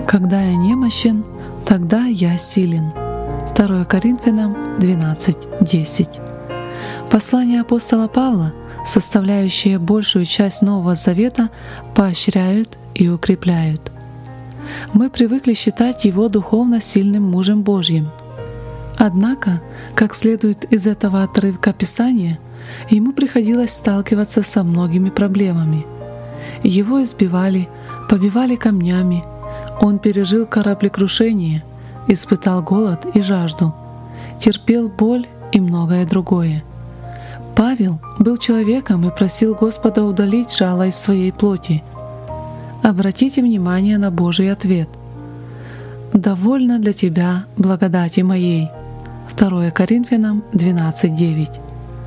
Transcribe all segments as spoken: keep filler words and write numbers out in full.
Когда я немощен, тогда я силен. второе Коринфянам двенадцать десять. Послания апостола Павла, составляющие большую часть Нового Завета, поощряют и укрепляют. Мы привыкли считать его духовно сильным мужем Божьим. Однако, как следует из этого отрывка Писания, ему приходилось сталкиваться со многими проблемами. Его избивали, побивали камнями, он пережил кораблекрушение, испытал голод и жажду, терпел боль и многое другое. Павел был человеком и просил Господа удалить жало из своей плоти. Обратите внимание на Божий ответ. «Довольно для тебя благодати моей» второе Коринфянам двенадцать девять.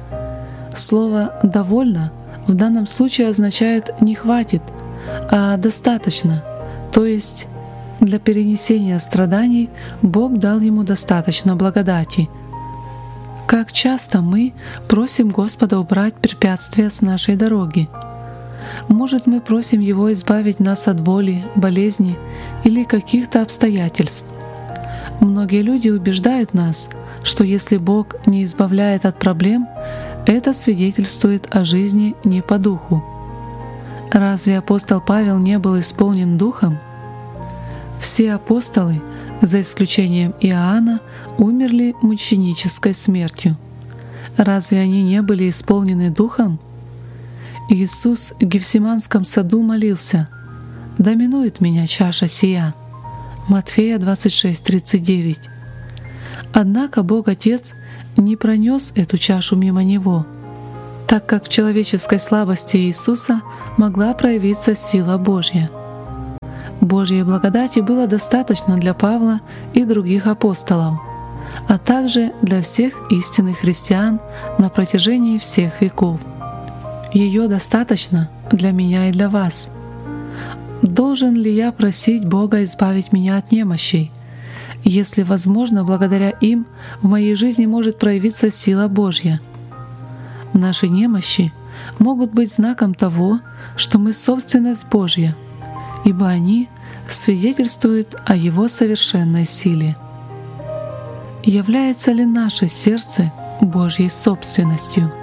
Слово «довольно» в данном случае означает «не хватит», а «достаточно», то есть для перенесения страданий Бог дал ему достаточно благодати. Как часто мы просим Господа убрать препятствия с нашей дороги? Может, мы просим Его избавить нас от боли, болезни или каких-то обстоятельств? Многие люди убеждают нас, что если Бог не избавляет от проблем, это свидетельствует о жизни не по духу. Разве апостол Павел не был исполнен духом? Все апостолы, за исключением Иоанна, умерли мученической смертью. Разве они не были исполнены духом? Иисус в Гефсиманском саду молился: «Да минует меня чаша сия» Матфея двадцать шесть тридцать девять. Однако Бог Отец не пронес эту чашу мимо Него, так как в человеческой слабости Иисуса могла проявиться сила Божья. Божьей благодати было достаточно для Павла и других апостолов, а также для всех истинных христиан на протяжении всех веков. Ее достаточно для меня и для вас. Должен ли я просить Бога избавить меня от немощей, если, возможно, благодаря им в моей жизни может проявиться сила Божья? Наши немощи могут быть знаком того, что мы собственность Божья, ибо они свидетельствуют о Его совершенной силе. Является ли наше сердце Божьей собственностью?